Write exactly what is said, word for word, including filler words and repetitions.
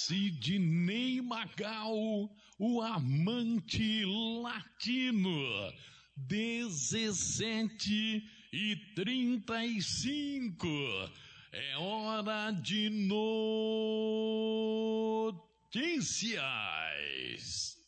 Sidney Magal, o amante latino. Dezessete e trinta e cinco. É hora de notícias.